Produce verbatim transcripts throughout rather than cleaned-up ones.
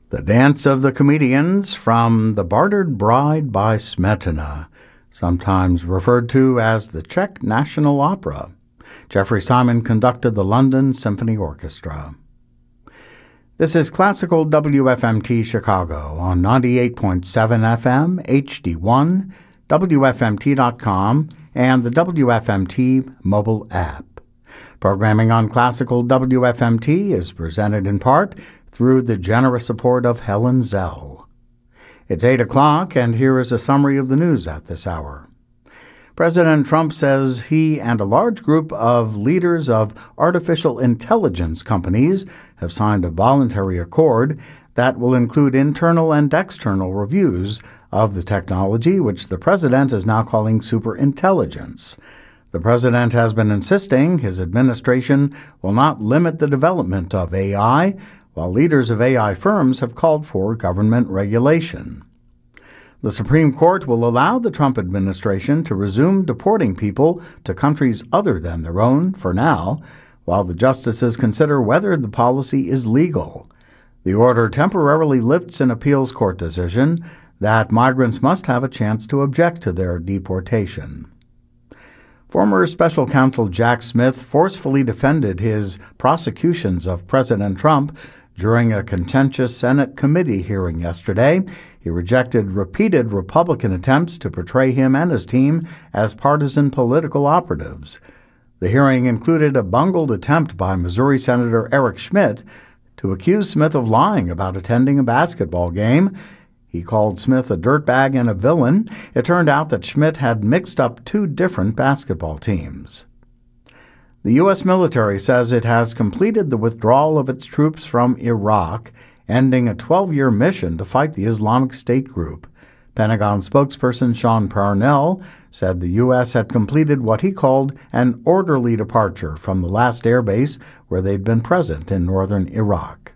The Dance of the Comedians from The Bartered Bride by Smetana, sometimes referred to as the Czech National Opera. Jeffrey Simon conducted the London Symphony Orchestra. This is Classical W F M T Chicago on ninety-eight point seven F M, H D one, W F M T dot com, and the W F M T mobile app. Programming on Classical W F M T is presented in part through the generous support of Helen Zell. It's eight o'clock, and here is a summary of the news at this hour. President Trump says he and a large group of leaders of artificial intelligence companies have signed a voluntary accord that will include internal and external reviews of the technology, which the president is now calling superintelligence. The president has been insisting his administration will not limit the development of A I, while leaders of A I firms have called for government regulation. The Supreme Court will allow the Trump administration to resume deporting people to countries other than their own for now, while the justices consider whether the policy is legal. The order temporarily lifts an appeals court decision that migrants must have a chance to object to their deportation. Former Special Counsel Jack Smith forcefully defended his prosecutions of President Trump during a contentious Senate committee hearing yesterday. He rejected repeated Republican attempts to portray him and his team as partisan political operatives. The hearing included a bungled attempt by Missouri Senator Eric Schmitt to accuse Smith of lying about attending a basketball game. He called Smith a dirtbag and a villain. It turned out that Schmitt had mixed up two different basketball teams. The U S military says it has completed the withdrawal of its troops from Iraq, ending a twelve-year mission to fight the Islamic State group. Pentagon spokesperson Sean Parnell said the U S had completed what he called an orderly departure from the last airbase where they'd been present in northern Iraq.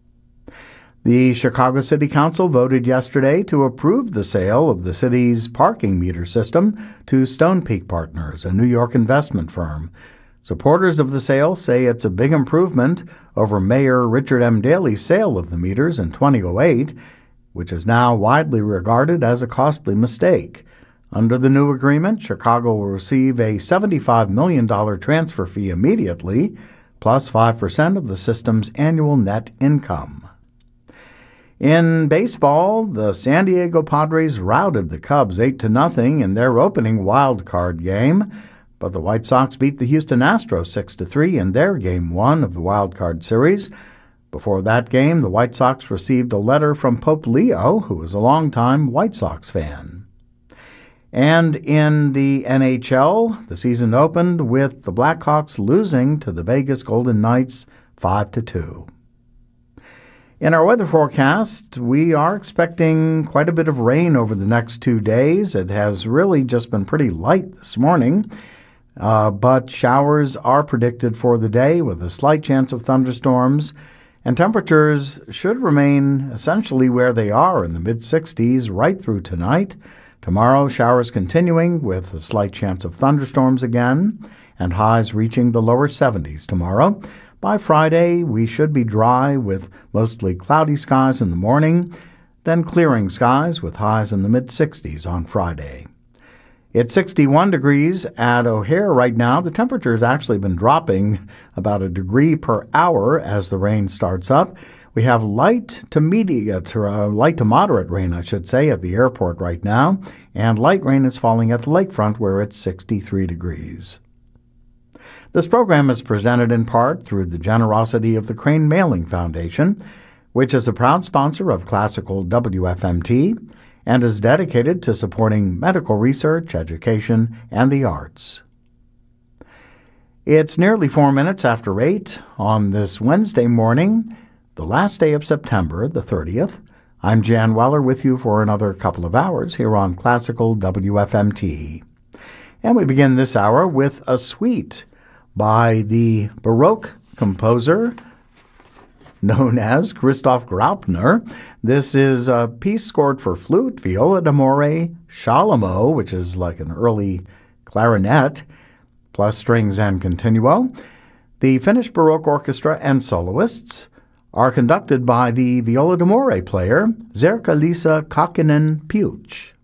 The Chicago City Council voted yesterday to approve the sale of the city's parking meter system to Stonepeak Partners, a New York investment firm. Supporters of the sale say it's a big improvement over Mayor Richard M. Daley's sale of the meters in two thousand eight, which is now widely regarded as a costly mistake. Under the new agreement, Chicago will receive a seventy-five million dollars transfer fee immediately, plus five percent of the system's annual net income. In baseball, the San Diego Padres routed the Cubs eight to nothing in their opening wild card game. But the White Sox beat the Houston Astros six to three in their Game one of the Wild Card Series. Before that game, the White Sox received a letter from Pope Leo, who was a longtime White Sox fan. And in the N H L, the season opened with the Blackhawks losing to the Vegas Golden Knights five to two. In our weather forecast, we are expecting quite a bit of rain over the next two days. It has really just been pretty light this morning. Uh, but showers are predicted for the day with a slight chance of thunderstorms, and temperatures should remain essentially where they are in the mid sixties right through tonight. Tomorrow, showers continuing with a slight chance of thunderstorms again, and highs reaching the lower seventies tomorrow. By Friday, we should be dry with mostly cloudy skies in the morning, then clearing skies with highs in the mid sixties on Friday. It's sixty-one degrees at O'Hare right now. The temperature has actually been dropping about a degree per hour as the rain starts up. We have light to medium, uh, light to moderate rain, I should say, at the airport right now, and light rain is falling at the lakefront where it's sixty-three degrees. This program is presented in part through the generosity of the Crane Mailing Foundation, which is a proud sponsor of Classical W F M T and is dedicated to supporting medical research, education, and the arts. It's nearly four minutes after eight on this Wednesday morning, the last day of September, the thirtieth. I'm Jan Weller with you for another couple of hours here on Classical W F M T. And we begin this hour with a suite by the Baroque composer known as Christoph Graupner. This is a piece scored for flute, viola d'amore, scialamo, which is like an early clarinet, plus strings and continuo. The Finnish Baroque Orchestra and soloists are conducted by the viola d'amore player Zerka Lisa Kakinen Piuch.